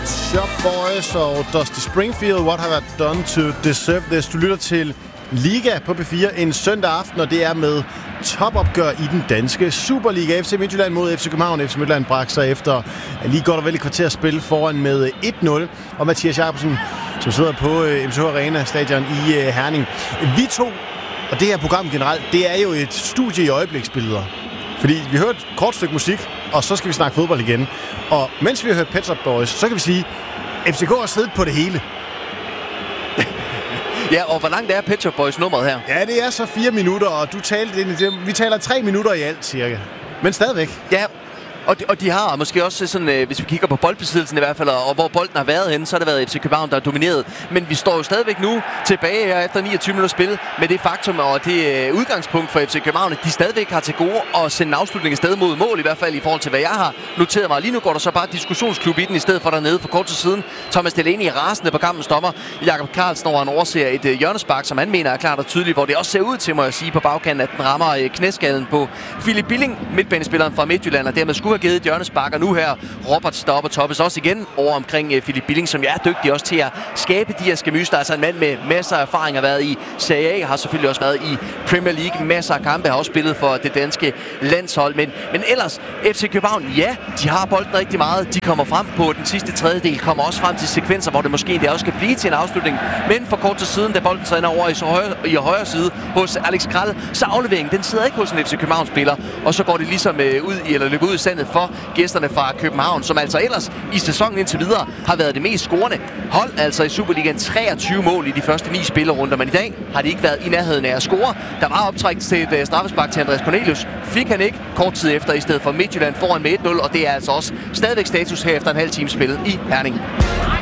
Shop Boys og Dusty Springfield, What Have I Done to Deserve This? Du lytter til Liga på P4 en søndag aften, og det er med topopgør i den danske Superliga. FC Midtjylland mod FC København. FC Midtjylland bragte sig efter lige godt og vel et kvarter spil foran med 1-0. Og Mathias Jacobsen, som sidder på MCH Arena stadion i Herning. Vi to, og det her program generelt, det er jo et studie i øjebliksbilleder. Fordi vi hører et kort stykke musik, og så skal vi snakke fodbold igen. Og mens vi har hørt Pet Shop Boys, så kan vi sige, at FCK har siddet på det hele. Ja, og hvor langt er Pet Shop Boys nummeret her? Ja, det er så 4 minutter, og du talte ind i det. Vi taler 3 minutter i alt, cirka. Men stadigvæk. Ja, og de har måske også sådan, hvis vi kigger på boldbesiddelsen i hvert fald, og hvor bolden har været henne, så har det været FC København, der har domineret. Men vi står jo stadigvæk nu tilbage her efter 29 minutter spil med det faktum og det udgangspunkt for FC København, at de stadigvæk har til gode at sende en afslutning afsted mod mål, i hvert fald i forhold til, hvad jeg har noteret mig. Lige nu går der så bare diskussionsklub i den, i stedet for dernede for kort tid siden. Thomas Delaney rasende på kampens dommer. Jakob Carlsen over, han overser et hjørnespark, som han mener er klart og tydeligt, hvor det også ser ud til, må jeg sige, på bagkanten, at den rammer knæskallen på Philip Billing, midtbanespilleren fra Midtjylland, og dermed skulle have givet et hjørnespark, og nu her Roberts deroppe og toppes også igen over omkring Philip Billing, som er dygtig også til at skabe de her skamysler. Altså en mand med masser af erfaring, har været i Serie A, har selvfølgelig også været i Premier League, masser af kampe, har også spillet for det danske landshold. Men ellers, FC København, ja, de har bolden rigtig meget. De kommer frem på den sidste tredjedel, kommer også frem til sekvenser, hvor det måske endda også kan blive til en afslutning. Men for kort tid siden, da bolden så ender over i højre side hos Alex Krall, så afleveringen, den sidder ikke hos en FC København-spiller, og så går det ligesom løber ud i sandet for gæsterne fra København, som altså ellers i sæsonen indtil videre har været det mest scorende hold, altså i Superligaen. 23 mål i de første 9 spillerunder, men i dag har de ikke været i nærheden af at score. Der var optræk til et straffespark til Andreas Cornelius. Fik han ikke kort tid efter, i stedet for Midtjylland foran med 1-0, og det er altså også stadigvæk status her efter en halv time spillet i Herning.